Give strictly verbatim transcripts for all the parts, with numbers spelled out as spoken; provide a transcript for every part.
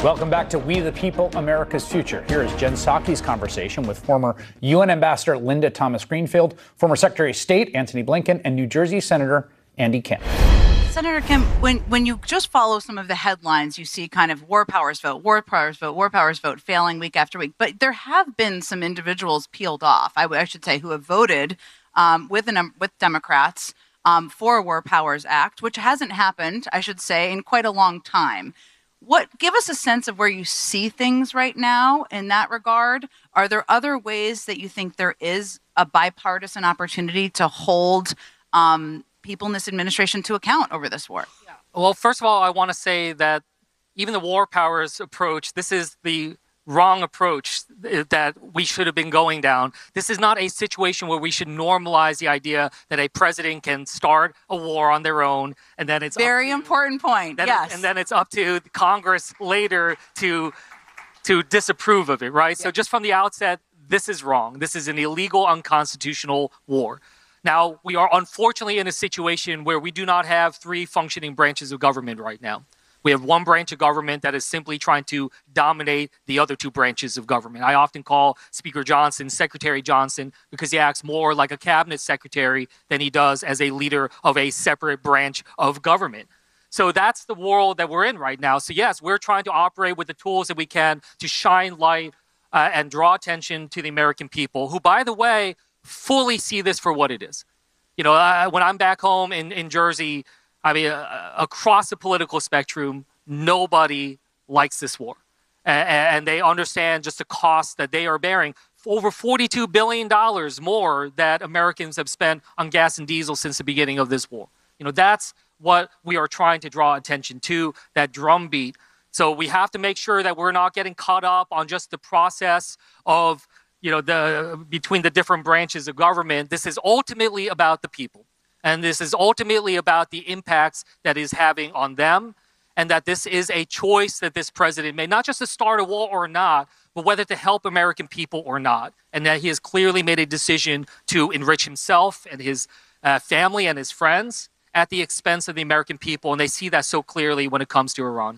Welcome back to We the People, America's Future. Here is Jen Psaki's conversation with former U N Ambassador Linda Thomas-Greenfield, former Secretary of State Antony Blinken, and New Jersey Senator Andy Kim. Senator Kim, when, when you just follow some of the headlines, you see kind of war powers vote, war powers vote, war powers vote failing week after week. But there have been some individuals peeled off, I, I should say, who have voted um, with, an, with Democrats um, for a War Powers Act, which hasn't happened, I should say, in quite a long time. What give us a sense of where you see things right now in that regard? Are there other ways that you think there is a bipartisan opportunity to hold um, people in this administration to account over this war? Yeah. Well, first of all, I want to say that even the war powers approach, this is the wrong approach that we should have been going down. This is not a situation where we should normalize the idea that a president can start a war on their own, and then it's very to, important point. Then yes, it, and then it's up to Congress later to to disapprove of it, right? Yeah. So just from the outset, this is wrong. This is an illegal, unconstitutional war. Now, we are unfortunately in a situation where we do not have three functioning branches of government right now. We have one branch of government that is simply trying to dominate the other two branches of government. I often call Speaker Johnson Secretary Johnson because he acts more like a cabinet secretary than he does as a leader of a separate branch of government. So that's the world that we're in right now. So yes, we're trying to operate with the tools that we can to shine light uh, and draw attention to the American people, who, by the way, fully see this for what it is. You know, uh, when I'm back home in, in Jersey, I mean, uh, across the political spectrum, nobody likes this war. And, and they understand just the cost that they are bearing. Over forty-two billion dollars more that Americans have spent on gas and diesel since the beginning of this war. You know, that's what we are trying to draw attention to, that drumbeat. So we have to make sure that we're not getting caught up on just the process of, you know, the between the different branches of government. This is ultimately about the people. And this is ultimately about the impacts that is having on them, and that this is a choice that this president made, not just to start a war or not, but whether to help American people or not. And that he has clearly made a decision to enrich himself and his uh, family and his friends at the expense of the American people. And they see that so clearly when it comes to Iran.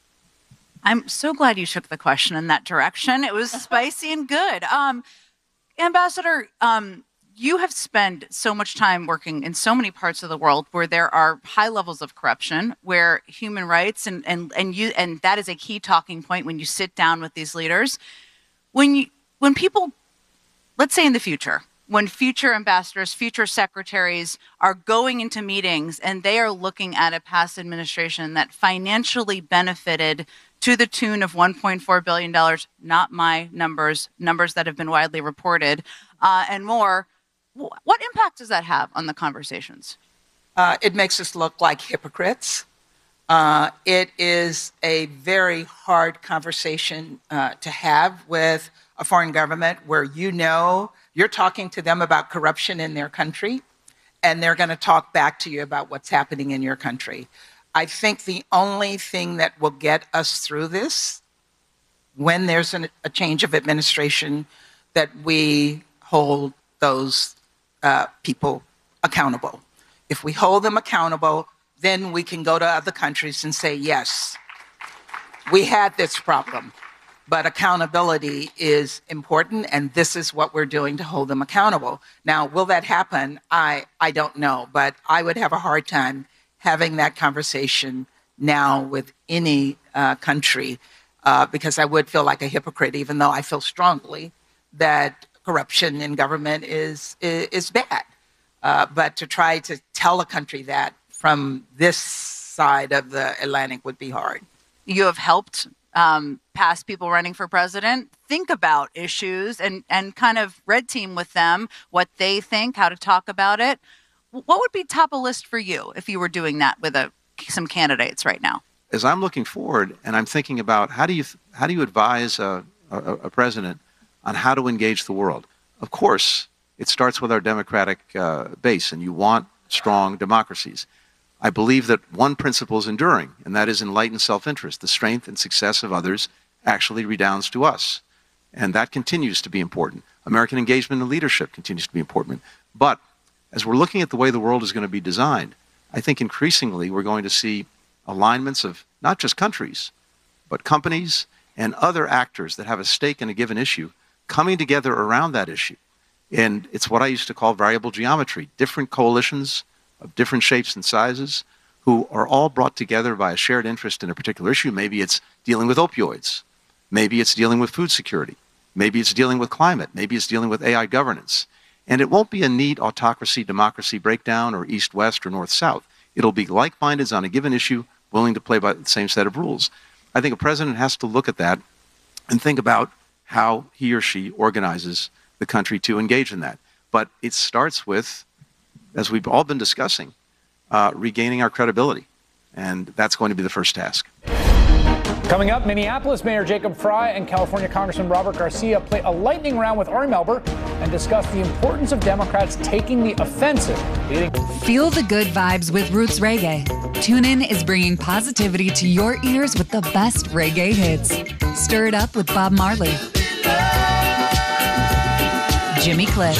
I'm so glad you took the question in that direction. It was spicy and good. Um, Ambassador, um, you have spent so much time working in so many parts of the world where there are high levels of corruption, where human rights and and and you and that is a key talking point when you sit down with these leaders. When you when people, let's say in the future, when future ambassadors, future secretaries are going into meetings and they are looking at a past administration that financially benefited to the tune of one point four billion dollars, not my numbers, numbers that have been widely reported, uh, and more. What impact does that have on the conversations? Uh, it makes us look like hypocrites. Uh, it is a very hard conversation uh, to have with a foreign government where you know you're talking to them about corruption in their country, and they're going to talk back to you about what's happening in your country. I think the only thing that will get us through this, when there's an, a change of administration, that we hold those Uh, people accountable. If we hold them accountable, then we can go to other countries and say, yes, we had this problem, but accountability is important, and this is what we're doing to hold them accountable. Now, will that happen? I, I don't know, but I would have a hard time having that conversation now with any uh, country uh, because I would feel like a hypocrite, even though I feel strongly that corruption in government is is, is bad. Uh, but to try to tell a country that from this side of the Atlantic would be hard. You have helped um, past people running for president think about issues and, and kind of red team with them what they think, how to talk about it. What would be top of list for you if you were doing that with a, some candidates right now? As I'm looking forward and I'm thinking about how do you how do you advise a, a, a president on how to engage the world. Of course, it starts with our democratic uh, base, and you want strong democracies. I believe that one principle is enduring, and that is enlightened self-interest. The strength and success of others actually redounds to us, and that continues to be important. American engagement and leadership continues to be important. But as we're looking at the way the world is going to be designed, I think increasingly we're going to see alignments of not just countries, but companies and other actors that have a stake in a given issue coming together around that issue. And it's what I used to call variable geometry, different coalitions of different shapes and sizes who are all brought together by a shared interest in a particular issue. Maybe it's dealing with opioids. Maybe it's dealing with food security. Maybe it's dealing with climate. Maybe it's dealing with A I governance. And it won't be a neat autocracy, democracy breakdown or east-west or north-south. It'll be like-mindeds on a given issue, willing to play by the same set of rules. I think a president has to look at that and think about how he or she organizes the country to engage in that. But it starts with, as we've all been discussing, uh, regaining our credibility. And that's going to be the first task. Coming up, Minneapolis Mayor Jacob Frey and California Congressman Robert Garcia play a lightning round with Ari Melber and discuss the importance of Democrats taking the offensive. Leading- Feel the good vibes with Roots Reggae. TuneIn is bringing positivity to your ears with the best reggae hits. Stir it up with Bob Marley, Jimmy Cliff,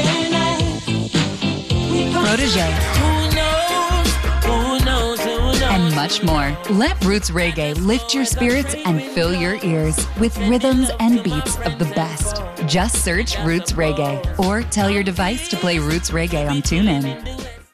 Protege, and much more. Let Roots Reggae lift your spirits and fill your ears with rhythms and beats of the best. Just search Roots Reggae or tell your device to play Roots Reggae on TuneIn.